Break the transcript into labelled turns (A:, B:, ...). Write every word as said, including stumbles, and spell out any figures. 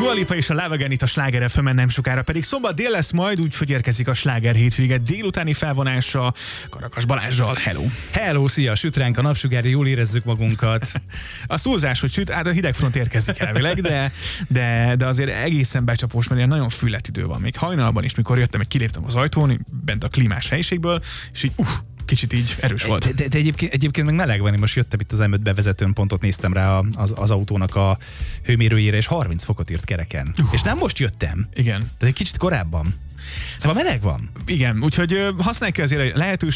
A: Dua Lipa és a Love Again itt a Sláger ef emen, nem sokára pedig szombat dél lesz majd, úgyhogy érkezik a Sláger hétvége délutáni felvonása Karakas Balázsral. Hello!
B: Hello, szia! Süt ránk a napsugár, jól érezzük magunkat.
A: A túlzás, hogy süt, hát a hidegfront érkezik elvileg, de, de, de azért egészen becsapós, mert ilyen nagyon füllet idő van. Még hajnalban is, mikor jöttem, hogy kiléptem az ajtón, bent a klímás helyiségből, és így uff, kicsit így erős volt.
B: De, de, de egyébként, egyébként meg meleg van, én most jöttem itt az em öt bevezetőn, pontot néztem rá az, az autónak a hőmérőjére, és harminc fokot írt kereken. Uh. És nem most jöttem.
A: Igen.
B: De egy kicsit korábban. Szóval meleg van.
A: Igen, úgyhogy használj ki azért lehetőséget,